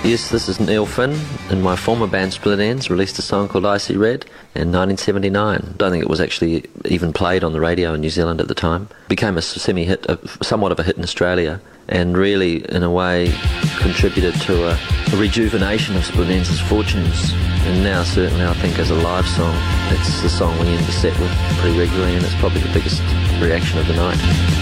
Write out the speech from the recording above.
Yes, this is Neil Finn. In my former band Split Enz released a song called Icy Red in 1979. Don't think it was actually even played on the radio in New Zealand at the time. Became a semi-hit, somewhat of a hit in Australia, and really, in a way, contributed to a rejuvenation of Split Enz's fortunes. And now, certainly, I think as a live song, it's the song we end the set with pretty regularly, and it's probably the biggest reaction of the night.